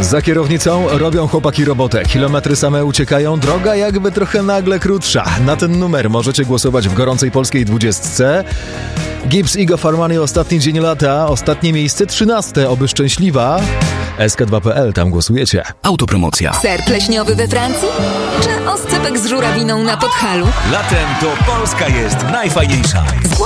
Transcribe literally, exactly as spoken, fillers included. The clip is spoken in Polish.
Za kierownicą robią chłopaki robotę. Kilometry same uciekają, droga jakby trochę nagle krótsza. Na ten numer możecie głosować w gorącej polskiej dwudziestce. Gibbs Igo Farmani, ostatni dzień lata, ostatnie miejsce trzynaste, oby szczęśliwa. S K dwa kropka P L, tam głosujecie. Autopromocja. Ser pleśniowy we Francji? Czy oscypek z żurawiną na Podhalu? Latem to Polska jest najfajniejsza.